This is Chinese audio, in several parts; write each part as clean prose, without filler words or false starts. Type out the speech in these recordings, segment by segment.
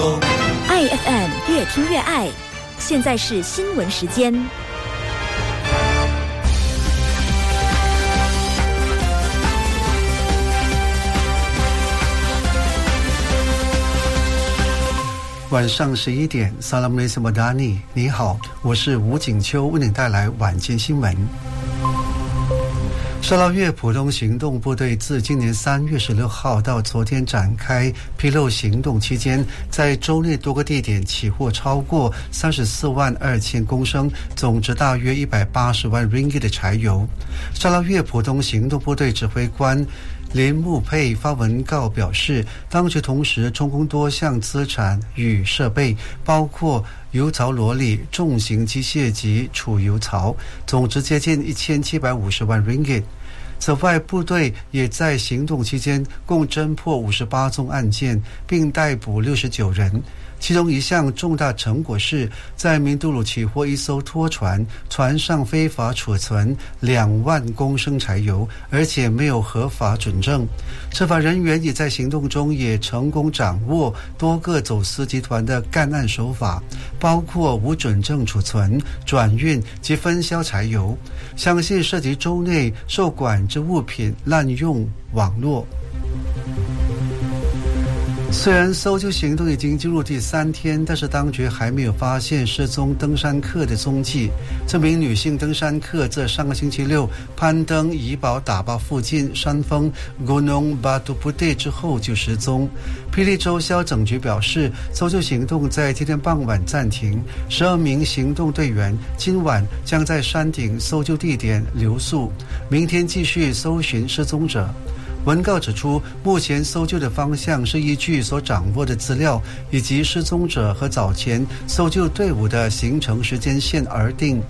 爱 FM 越听越爱，现在是新闻时间。 晚上11点，萨拉姆雷斯莫达尼，你好，我是吴景秋，为你带来晚间新闻。沙捞越普通行动部队自今年3月16号到昨天展开披露行动期间，在州内多个地点起获超过34万2千公升，总值大约180万 ringgit 的柴油。沙捞越普通行动部队指挥官林木佩发文告表示，当局同时充公多项资产与设备，包括油槽罗里、重型机械及储油槽，总值接近1750万 ringgit。此外，部队也在行动期间共侦破58宗案件，并逮捕69人。其中一项重大成果是在明都鲁起获一艘拖船，船上非法储存2万公升柴油，而且没有合法准证。执法人员也在行动中也成功掌握多个走私集团的干案手法，包括无准证储存、转运及分销柴油，相信涉及州内受管制物品滥用网络。虽然搜救行动已经进入第3天，但是当局还没有发现失踪登山客的踪迹。这名女性登山客在上个星期六攀登怡保打坝附近山峰 Gunung Batu Putih 之后就失踪。霹雳州消整局表示，搜救行动在今天傍晚暂停，12名行动队员今晚将在山顶搜救地点留宿，明天继续搜寻失踪者。文告指出，目前搜救的方向是依据所掌握的资料以及失踪者和早前搜救队伍的行程时间线而定。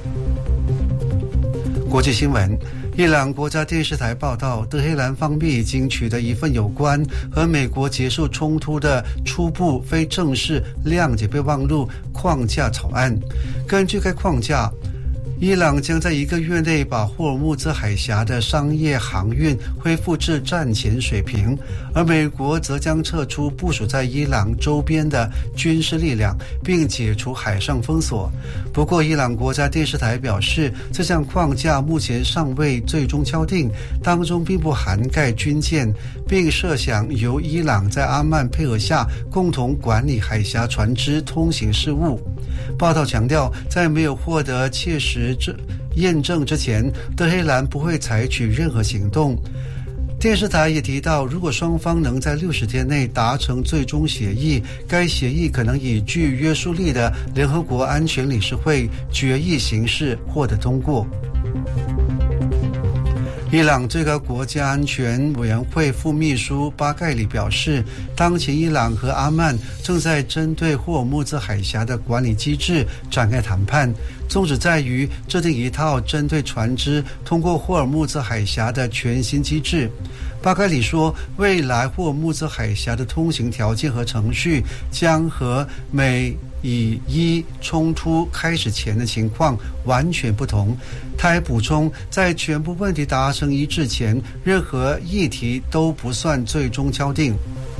国际新闻，伊朗国家电视台报道，德黑兰方面已经取得一份有关和美国结束冲突的初步非正式谅解备忘录框架草案。根据该框架，伊朗将在1个月内把霍尔木兹海峡的商业航运恢复至战前水平，而美国则将撤出部署在伊朗周边的军事力量，并解除海上封锁。不过，伊朗国家电视台表示，这项框架目前尚未最终敲定，当中并不涵盖军舰，并设想由伊朗在阿曼配合下共同管理海峡船只通行事务。报道强调，在没有获得切实验证之前，德黑兰不会采取任何行动。电视台也提到，如果双方能在60天内达成最终协议，该协议可能以具约束力的联合国安全理事会决议形式获得通过。伊朗最高国家安全委员会副秘书巴盖里表示，当前伊朗和阿曼正在针对霍尔木兹海峡的管理机制展开谈判，宗旨在于制定一套针对船只通过霍尔木兹海峡的全新机制。巴盖里说，未来霍尔木兹海峡的通行条件和程序将和美以伊冲突开始前的情况完全不同。他还补充，在全部问题达成一致前，任何议题都不算最终敲定。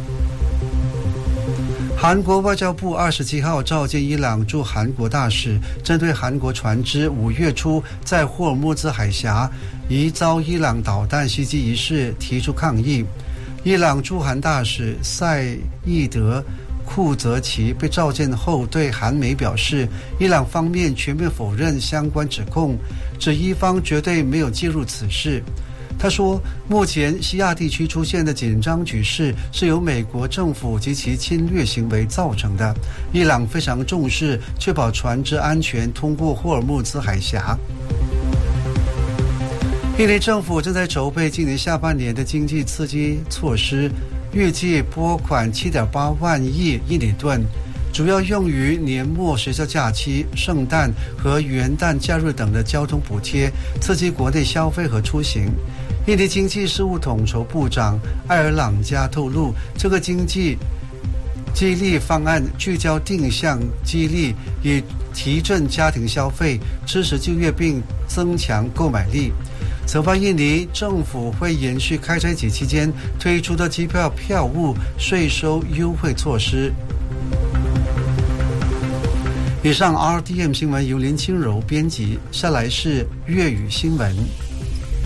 韩国外交部27号召见伊朗驻韩国大使，针对韩国船只5月初在霍尔木兹海峡疑遭伊朗导弹袭击一事提出抗议。伊朗驻韩大使赛义德库泽奇被召见后对韩媒表示，伊朗方面全面否认相关指控，指伊方绝对没有介入此事。他说，目前西亚地区出现的紧张局势是由美国政府及其侵略行为造成的，伊朗非常重视确保船只安全通过霍尔木兹海峡。印尼政府正在筹备今年下半年的经济刺激措施，预计拨款7.8万亿印尼盾，主要用于年末学校假期、圣诞和元旦假日等的交通补贴，刺激国内消费和出行。印尼经济事务统筹部长埃尔朗加透露，这个经济激励方案聚焦定向激励，以提振家庭消费，支持就业并增强购买力。此外，印尼政府会延续开斋节期间推出的机票票务税收优惠措施。 以上 RTM 新闻由林清柔编辑，下来是粤语新闻。